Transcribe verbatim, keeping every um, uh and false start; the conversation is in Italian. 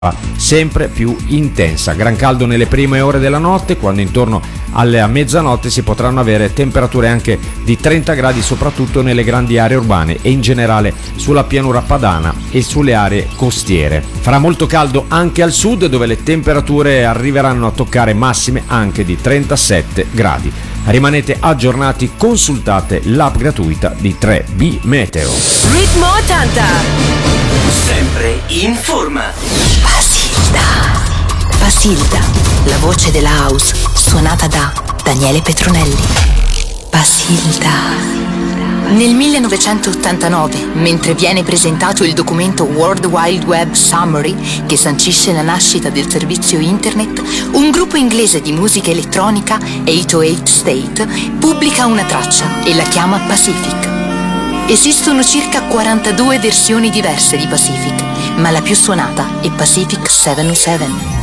sempre più intensa. Gran caldo nelle prime ore della notte, quando intorno alla mezzanotte si potranno avere temperature anche di trenta gradi, soprattutto nelle grandi aree urbane e in generale sulla pianura padana e sulle aree costiere. Farà molto caldo anche al sud, dove le temperature arriveranno a toccare massime anche di trentasette gradi. Rimanete aggiornati, consultate l'app gratuita di tre B Meteo. Ritmo ottanta, sempre in forma. Basilda. Basilda, la voce della house suonata da Daniele Petronelli. Basilda. Nel millenovecentottantanove, mentre viene presentato il documento World Wide Web Summary, che sancisce la nascita del servizio internet, un gruppo inglese di musica elettronica, otto otto State, pubblica una traccia e la chiama Pacific. Esistono circa quarantadue versioni diverse di Pacific, ma la più suonata è Pacific settecentosettantasette.